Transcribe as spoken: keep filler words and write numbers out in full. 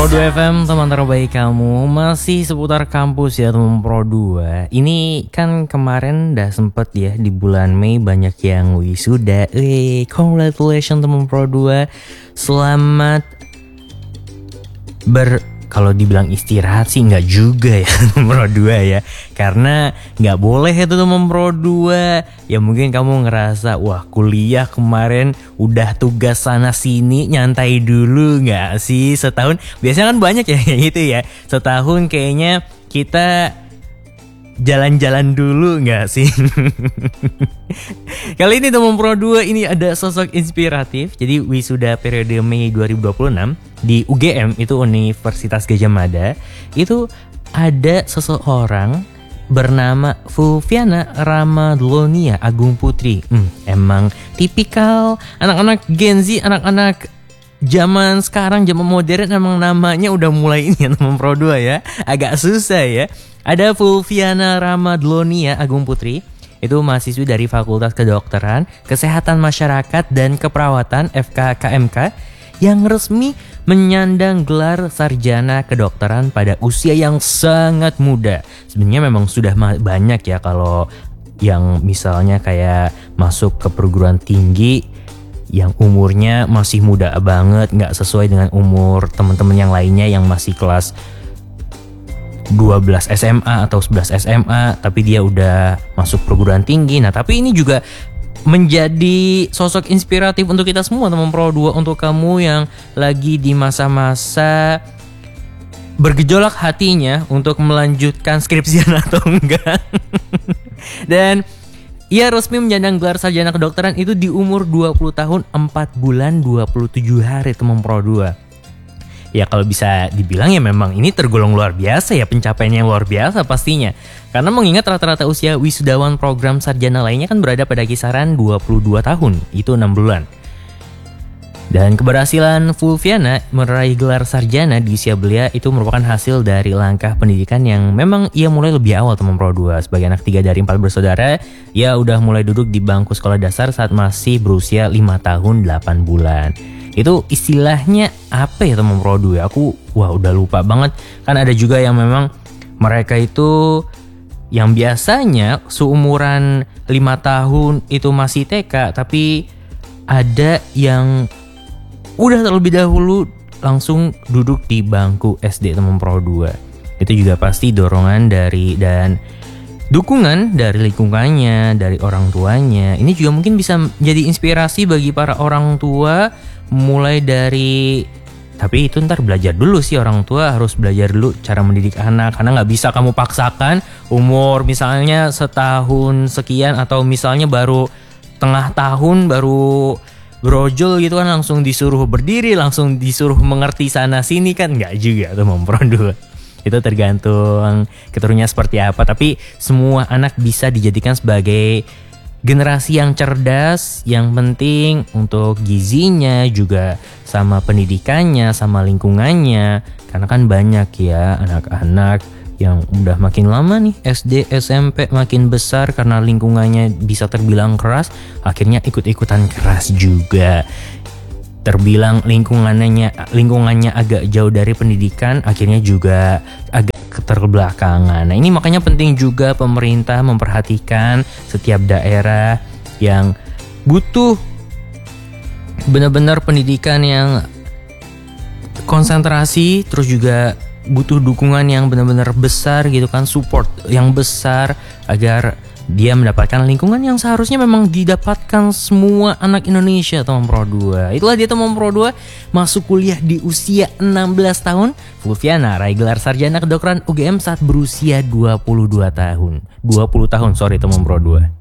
Pro dua F M, teman terbaik kamu. Masih seputar kampus ya teman Pro dua. Ini kan kemarin udah sempet ya di bulan Mei banyak yang wisuda. Wih, congratulations teman Pro dua. Selamat ber kalau dibilang istirahat sih nggak juga ya Pro dua ya. Karena nggak boleh itu teman Pro dua. Ya mungkin kamu ngerasa wah kuliah kemarin udah tugas sana sini, nyantai dulu nggak sih setahun. Biasanya kan banyak ya kayak gitu ya. Setahun kayaknya kita jalan-jalan dulu nggak sih? Kali ini teman Pro dua ini ada sosok inspiratif. Jadi wisuda periode Mei dua ribu dua puluh enam di U G M, itu Universitas Gadjah Mada. Itu ada seseorang bernama Fulviana Ramadlonia Agung Putri. Hmm, emang tipikal anak-anak Gen Z, anak-anak zaman sekarang, zaman modern, emang namanya udah mulai ini ya teman Pro dua ya. Agak susah ya. Ada Fulviana Ramadlonia Agung Putri. Itu mahasiswi dari Fakultas Kedokteran, Kesehatan Masyarakat dan Keperawatan F K K M K yang resmi menyandang gelar sarjana kedokteran pada usia yang sangat muda. Sebenarnya memang sudah banyak ya kalau yang misalnya kayak masuk ke perguruan tinggi yang umurnya masih muda banget, nggak sesuai dengan umur teman-teman yang lainnya yang masih kelas dua belas S M A atau sebelas S M A, tapi dia udah masuk perguruan tinggi. Nah, tapi ini juga menjadi sosok inspiratif untuk kita semua teman Pro dua, untuk kamu yang lagi di masa-masa bergejolak hatinya untuk melanjutkan skripsian atau enggak. Dan ia resmi menyandang gelar sarjana kedokteran itu di umur dua puluh tahun empat bulan dua puluh tujuh hari teman Pro dua. Ya kalau bisa dibilang ya memang ini tergolong luar biasa ya, pencapaian yang luar biasa pastinya. Karena mengingat rata-rata usia wisudawan program sarjana lainnya kan berada pada kisaran dua puluh dua tahun, itu enam bulan. Dan keberhasilan Fulviana meraih gelar sarjana di usia belia itu merupakan hasil dari langkah pendidikan yang memang ia mulai lebih awal teman Pro dua. Sebagai anak tiga dari empat bersaudara, ia udah mulai duduk di bangku sekolah dasar saat masih berusia lima tahun delapan bulan. Itu istilahnya apa ya teman Pro dua? Aku wah udah lupa banget. Kan ada juga yang memang mereka itu yang biasanya seumuran lima tahun itu masih T K, tapi ada yang udah terlebih dahulu langsung duduk di bangku S D teman Pro dua. Itu juga pasti dorongan dari dan dukungan dari lingkungannya, dari orang tuanya. Ini juga mungkin bisa menjadi inspirasi bagi para orang tua, mulai dari, tapi itu ntar belajar dulu sih, orang tua harus belajar dulu cara mendidik anak. Karena gak bisa kamu paksakan umur misalnya setahun sekian, atau misalnya baru tengah tahun baru brojol gitu kan langsung disuruh berdiri, langsung disuruh mengerti sana sini, kan gak juga tuh Pro dua. Itu tergantung keturunannya seperti apa. Tapi semua anak bisa dijadikan sebagai generasi yang cerdas. Yang penting untuk gizinya juga sama pendidikannya, sama lingkungannya. Karena kan banyak ya anak-anak yang udah makin lama nih S D, S M P makin besar, karena lingkungannya bisa terbilang keras, akhirnya ikut-ikutan keras juga. Terbilang lingkungannya lingkungannya agak jauh dari pendidikan, akhirnya juga agak keterbelakangan. Nah, ini makanya penting juga pemerintah memperhatikan setiap daerah yang butuh benar-benar pendidikan yang konsentrasi, terus juga butuh dukungan yang benar-benar besar gitu kan, support yang besar agar dia mendapatkan lingkungan yang seharusnya memang didapatkan semua anak Indonesia teman Pro dua. Itulah dia teman Pro dua, masuk kuliah di usia enam belas tahun. Fulviana raih gelar sarjana kedokteran U G M saat berusia dua puluh dua tahun. dua puluh tahun, sorry teman Pro dua.